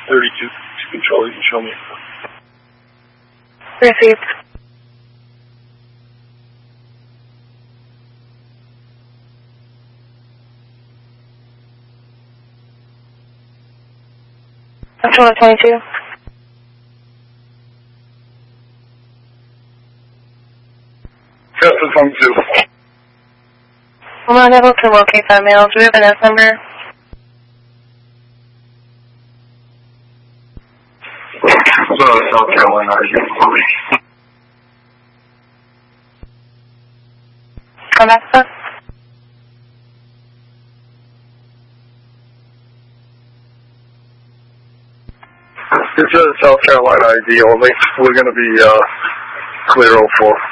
32 to control. You can show me. Received. Control 22. Cessna 22. I'm unable to locate that male. Do we have an S number? South Carolina. Come back, sir. It's a South Carolina ID only. We're going to be clear 04.